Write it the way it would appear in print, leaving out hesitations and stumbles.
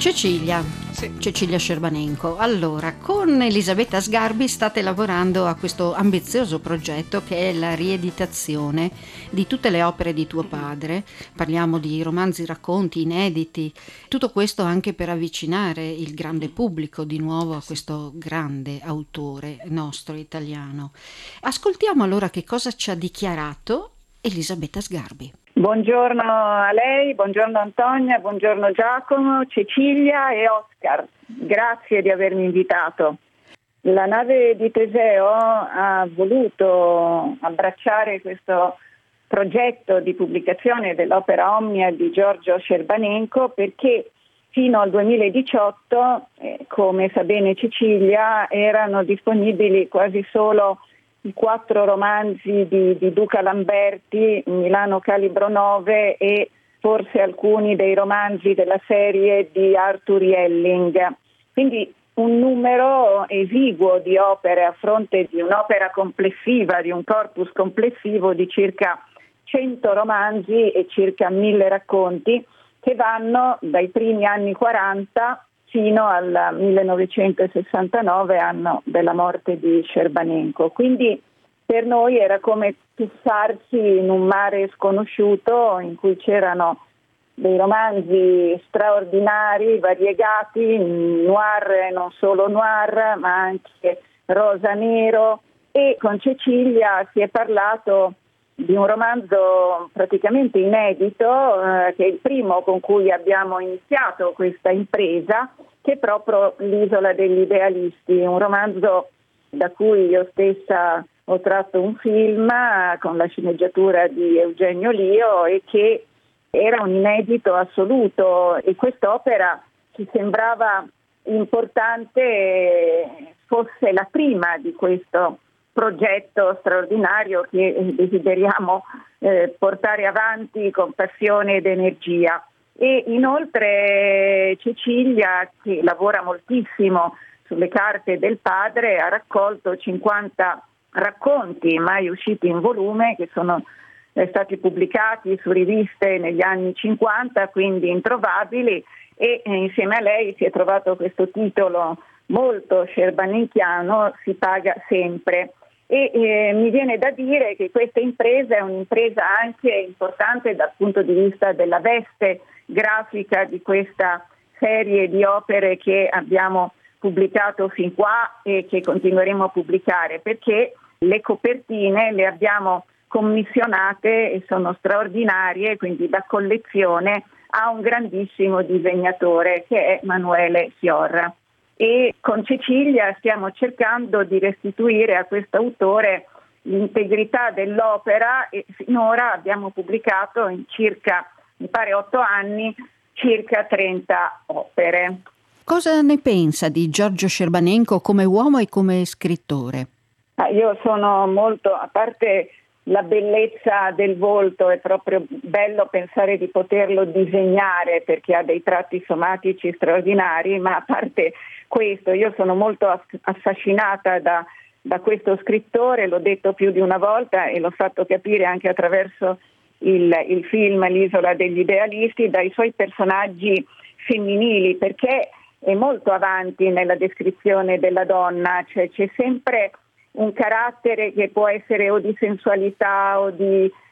Cecilia, Sì. Cecilia Scerbanenko. Allora, con Elisabetta Sgarbi state lavorando a questo ambizioso progetto che è la rieditazione di tutte le opere di tuo padre. Parliamo di romanzi, racconti inediti, tutto questo anche per avvicinare il grande pubblico di nuovo a questo grande autore nostro italiano. Ascoltiamo allora che cosa ci ha dichiarato Elisabetta Sgarbi. Buongiorno a lei, buongiorno Antonia, buongiorno Giacomo, Cecilia e Oscar. Grazie di avermi invitato. La nave di Teseo ha voluto abbracciare questo progetto di pubblicazione dell'opera Omnia di Giorgio Scerbanenko perché fino al 2018, come sa bene Cecilia, erano disponibili quasi solo i 4 romanzi di Duca Lamberti, Milano Calibro 9 e forse alcuni dei romanzi della serie di Arthur Jelling. Quindi un numero esiguo di opere a fronte di un'opera complessiva, di un corpus complessivo di circa 100 romanzi e circa 1000 racconti che vanno dai primi anni 40 fino al 1969, anno della morte di Scerbanenko. Quindi per noi era come tuffarsi in un mare sconosciuto in cui c'erano dei romanzi straordinari, variegati, noir e non solo noir, ma anche rosa nero, e con Cecilia si è parlato di un romanzo praticamente inedito, che è il primo con cui abbiamo iniziato questa impresa, che è proprio L'isola degli idealisti, un romanzo da cui io stessa ho tratto un film con la sceneggiatura di Eugenio Lio e che era un inedito assoluto, e quest'opera ci sembrava importante fosse la prima di questo progetto straordinario che desideriamo portare avanti con passione ed energia. E inoltre Cecilia, che lavora moltissimo sulle carte del padre, ha raccolto 50 racconti mai usciti in volume che sono stati pubblicati su riviste negli anni 50, quindi introvabili, e insieme a lei si è trovato questo titolo molto scerbanenchiano, Si paga sempre. E mi viene da dire che questa impresa è un'impresa anche importante dal punto di vista della veste grafica di questa serie di opere che abbiamo pubblicato fin qua e che continueremo a pubblicare, perché le copertine le abbiamo commissionate e sono straordinarie, quindi da collezione, a un grandissimo disegnatore che è Manuele Fiorra. E con Cecilia stiamo cercando di restituire a questo autore l'integrità dell'opera, e finora abbiamo pubblicato in circa, mi pare 8 anni, circa 30 opere. Cosa ne pensa di Giorgio Scerbanenko come uomo e come scrittore? Io sono molto, a parte la bellezza del volto, è proprio bello pensare di poterlo disegnare perché ha dei tratti somatici straordinari, ma a parte questo io sono molto affascinata da questo scrittore, l'ho detto più di una volta e l'ho fatto capire anche attraverso il film L'isola degli idealisti, dai suoi personaggi femminili, perché è molto avanti nella descrizione della donna, cioè c'è sempre un carattere che può essere o di sensualità o di